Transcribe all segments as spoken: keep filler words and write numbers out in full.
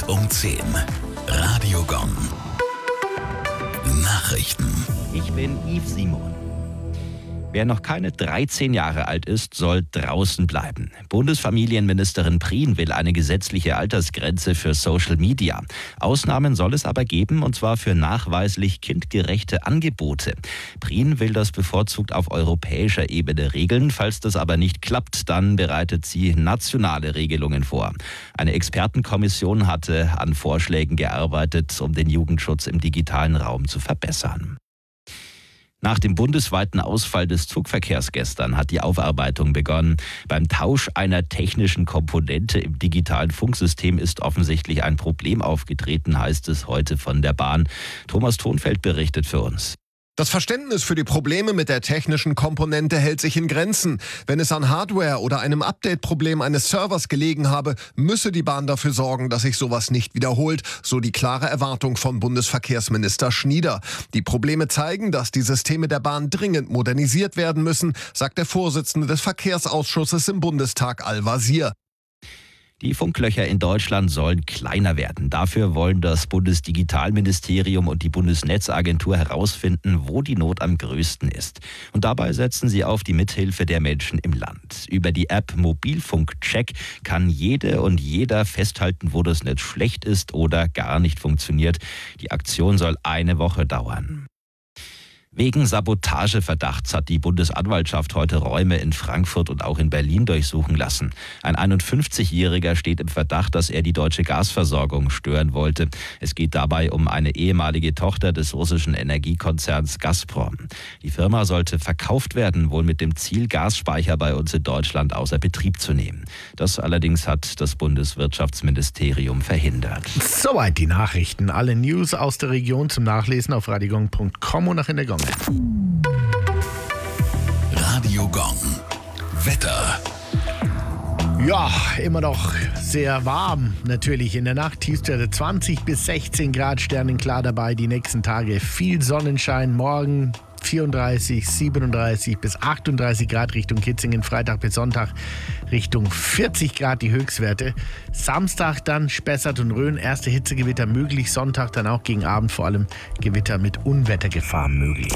um zehn. Radio Gong. Nachrichten. Ich bin Yves Simon. Wer noch keine dreizehn Jahre alt ist, soll draußen bleiben. Bundesfamilienministerin Prien will eine gesetzliche Altersgrenze für Social Media. Ausnahmen soll es aber geben, und zwar für nachweislich kindgerechte Angebote. Prien will das bevorzugt auf europäischer Ebene regeln. Falls das aber nicht klappt, dann bereitet sie nationale Regelungen vor. Eine Expertenkommission hatte an Vorschlägen gearbeitet, um den Jugendschutz im digitalen Raum zu verbessern. Nach dem bundesweiten Ausfall des Zugverkehrs gestern hat die Aufarbeitung begonnen. Beim Tausch einer technischen Komponente im digitalen Funksystem ist offensichtlich ein Problem aufgetreten, heißt es heute von der Bahn. Thomas Thonfeld berichtet für uns. Das Verständnis für die Probleme mit der technischen Komponente hält sich in Grenzen. Wenn es an Hardware oder einem Update-Problem eines Servers gelegen habe, müsse die Bahn dafür sorgen, dass sich sowas nicht wiederholt, so die klare Erwartung von Bundesverkehrsminister Schnieder. Die Probleme zeigen, dass die Systeme der Bahn dringend modernisiert werden müssen, sagt der Vorsitzende des Verkehrsausschusses im Bundestag Al-Wazir. Die Funklöcher in Deutschland sollen kleiner werden. Dafür wollen das Bundesdigitalministerium und die Bundesnetzagentur herausfinden, wo die Not am größten ist. Und dabei setzen sie auf die Mithilfe der Menschen im Land. Über die App Mobilfunkcheck kann jede und jeder festhalten, wo das Netz schlecht ist oder gar nicht funktioniert. Die Aktion soll eine Woche dauern. Wegen Sabotageverdachts hat die Bundesanwaltschaft heute Räume in Frankfurt und auch in Berlin durchsuchen lassen. Ein einundfünfzigjähriger steht im Verdacht, dass er die deutsche Gasversorgung stören wollte. Es geht dabei um eine ehemalige Tochter des russischen Energiekonzerns Gazprom. Die Firma sollte verkauft werden, wohl mit dem Ziel, Gasspeicher bei uns in Deutschland außer Betrieb zu nehmen. Das allerdings hat das Bundeswirtschaftsministerium verhindert. Soweit die Nachrichten. Alle News aus der Region zum Nachlesen auf radiogong punkt com und nach in der Gong. Radio Gong. Wetter. Ja, immer noch sehr warm natürlich in der Nacht. Tiefstwerte zwanzig bis sechzehn Grad, sternenklar dabei. Die nächsten Tage viel Sonnenschein. Morgen vierunddreißig, siebenunddreißig bis achtunddreißig Grad Richtung Kitzingen. Freitag bis Sonntag Richtung vierzig Grad die Höchstwerte. Samstag dann Spessart und Rhön. Erste Hitzegewitter möglich. Sonntag dann auch gegen Abend vor allem Gewitter mit Unwettergefahr möglich.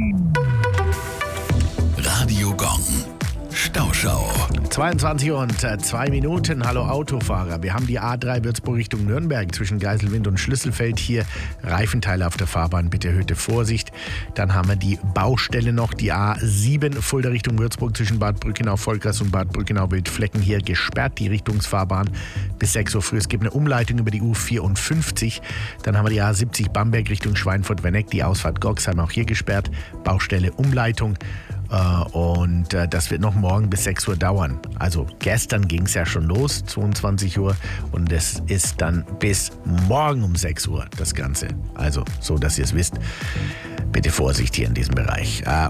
Radio Gong. Stauschau. zweiundzwanzig Uhr und zwei Minuten. Hallo Autofahrer. Wir haben die A drei Würzburg Richtung Nürnberg zwischen Geiselwind und Schlüsselfeld hier. Reifenteile auf der Fahrbahn, bitte erhöhte Vorsicht. Dann haben wir die Baustelle noch, die A sieben Fulda Richtung Würzburg zwischen Bad Brückenau, Volkers und Bad Brückenau Wildflecken hier gesperrt, die Richtungsfahrbahn bis sechs Uhr früh. Es gibt eine Umleitung über die U vierundfünfzig. Dann haben wir die A siebzig Bamberg Richtung Schweinfurt-Werneck, die Ausfahrt Goxheim auch hier gesperrt. Baustelle Umleitung. Und das wird noch morgen bis sechs Uhr dauern. Also gestern ging es ja schon los, zweiundzwanzig Uhr, und es ist dann bis morgen um sechs Uhr das Ganze. Also so, dass ihr es wisst. Bitte Vorsicht hier in diesem Bereich.